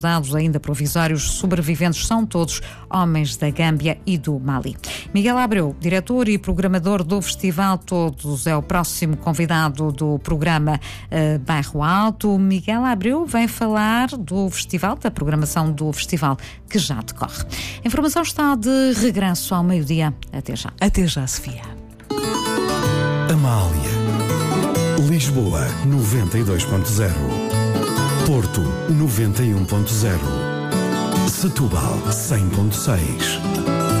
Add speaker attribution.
Speaker 1: dados ainda provisórios sobreviventes são todos homens da Gâmbia e do Mali. Miguel Abreu, diretor e programador do Festival Todos, é o próximo convidado do programa Bairro Alto. Miguel Abreu vem falar do festival, da programação do festival que já decorre. A informação está de regresso ao meio-dia. Até já.
Speaker 2: Até já, Sofia.
Speaker 3: Amália. Lisboa 92.0. Porto 91.0. Setúbal 100.6.